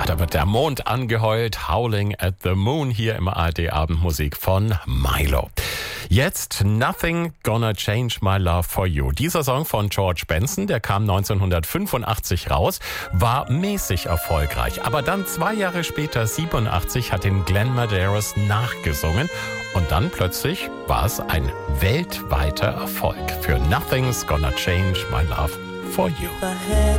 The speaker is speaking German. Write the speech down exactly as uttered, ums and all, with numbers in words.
Ja, da wird der Mond angeheult. Howling at the Moon hier im A R D-Abendmusik von Milo. Jetzt Nothing Gonna Change My Love for You. Dieser Song von George Benson, der kam neunzehnhundertfünfundachtzig raus, war mäßig erfolgreich. Aber dann zwei Jahre später, siebenundachtzig, hat ihn Glenn Medeiros nachgesungen. Und dann plötzlich war es ein weltweiter Erfolg für Nothing's Gonna Change My Love for You.